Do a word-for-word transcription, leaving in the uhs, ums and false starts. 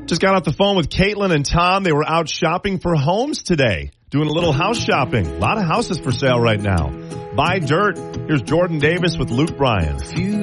Just got off the phone with Caitlin and Tom. They were out shopping for homes today, doing a little house shopping. A lot of houses for sale right now. Buy dirt. Here's Jordan Davis with Luke Bryan.